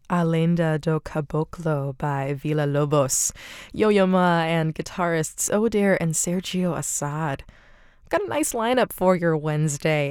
A Lenda do Caboclo by Villa Lobos, Yo-Yo Ma, and guitarists Odair and Sergio Assad. Got a nice lineup for your Wednesday.